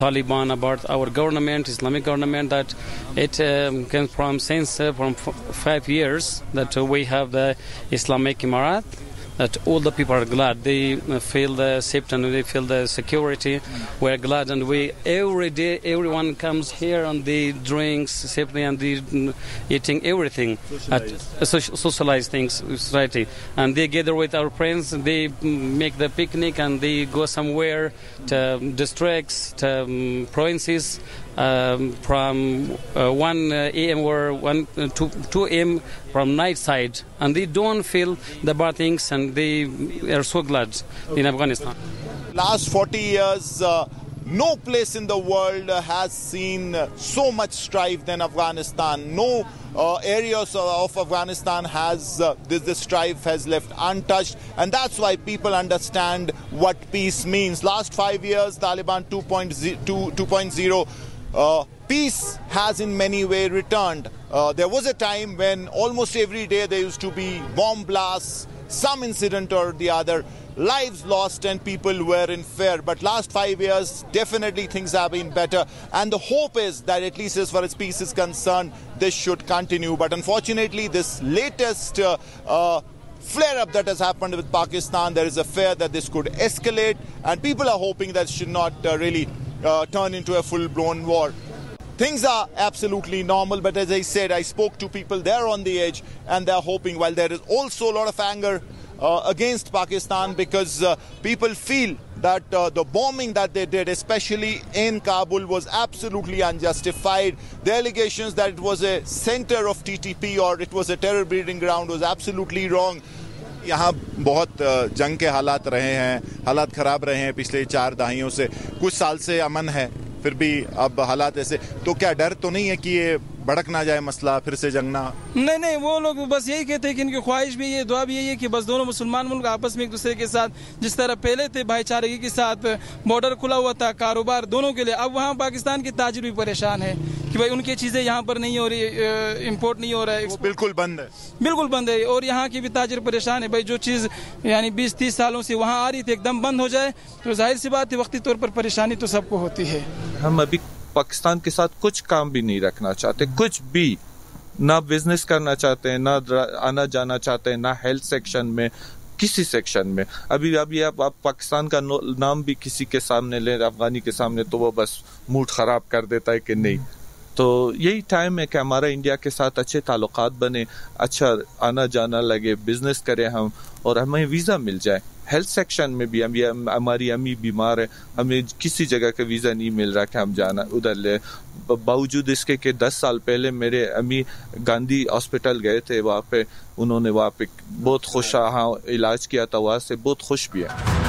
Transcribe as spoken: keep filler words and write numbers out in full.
Taliban, about our government, Islamic government, that it um, came from since uh, from f- five years that uh, we have the Islamic Emirat. That all the people are glad. They feel the safety and they feel the security. We're glad, and we every day everyone comes here and they drinks safely and they eating everything, socialize, at, uh, so, socialize things society, and they gather with our friends. They make the picnic and they go somewhere to districts, to um, provinces. Um, from uh, one a m or one uh, two two a m from night side, and they don't feel the bad things, and they are so glad in Afghanistan. Last forty years, uh, no place in the world has seen so much strife than Afghanistan. No uh, areas of Afghanistan has uh, this, this strife has left untouched, and that's why people understand what peace means. Last five years, Taliban two point oh. Uh, peace has in many ways returned. Uh, there was a time when almost every day there used to be bomb blasts, some incident or the other, lives lost and people were in fear. But last five years, definitely things have been better. And the hope is that at least as far as peace is concerned, this should continue. But unfortunately, this latest uh, uh, flare-up that has happened with Pakistan, there is a fear that this could escalate. And people are hoping that it should not uh, really Uh, turn into a full-blown war. Things are absolutely normal, but as I said, I spoke to people there on the edge, and they're hoping, while there is also a lot of anger uh, against Pakistan, because uh, people feel that uh, the bombing that they did, especially in Kabul, was absolutely unjustified. The allegations that it was a center of T T P or it was a terror breeding ground was absolutely wrong. यहाँ बहुत जंग के हालात रहे हैं, हालात ख़राब रहे हैं पिछले चार दहाइयों से, कुछ साल से अमन है, फिर भी अब हालात ऐसे, तो क्या डर तो नहीं है कि ये भड़क ना जाए मसला, फिर से जंग ना? नहीं नहीं, वो लोग बस यही कहते हैं कि इनकी ख्वाहिश भी ये, दुआ भी यही है कि बस दोनों मुसलमान मुल्क आपस में एक दूसरे के साथ जिस तरह पहले थे भाईचारे के साथ, बॉर्डर खुला हुआ था, कारोबार दोनों के लिए, अब वहाँ पाकिस्तान के ताजिर भी परेशान है कि भाई उनकी चीज़ें यहाँ पर नहीं हो रही, इम्पोर्ट नहीं हो रहा है, बिल्कुल बंद है, बिल्कुल बंद है। और यहाँ की भी ताजिर परेशान है, भाई जो चीज़ यानी बीस तीस सालों से वहाँ आ रही थी एकदम बंद हो जाए तो जाहिर सी बात है वक्ती तौर पर परेशानी तो सबको होती है। हम अभी पाकिस्तान के साथ कुछ काम भी नहीं रखना चाहते, कुछ भी, ना बिजनेस करना चाहते हैं, ना आना जाना चाहते हैं, ना हेल्थ सेक्शन में, किसी सेक्शन में। अभी अभी आप, आप पाकिस्तान का नाम भी किसी के सामने ले, अफगानी के सामने, तो वो बस मूड खराब कर देता है कि नहीं। तो यही टाइम है कि हमारा इंडिया के साथ अच्छे ताल्लुकात बने, अच्छा आना जाना लगे, बिजनेस करें हम, और हमें वीज़ा मिल जाए। हेल्थ सेक्शन में भी हम, हमारी अम्मी बीमार है, हमें किसी जगह का वीज़ा नहीं मिल रहा कि हम जाना उधर ले, बावजूद इसके कि दस साल पहले मेरे अम्मी गांधी हॉस्पिटल गए थे, वहाँ पे उन्होंने वहाँ पे बहुत खुश हाँ इलाज किया था, वहाँ से बहुत खुश भी है।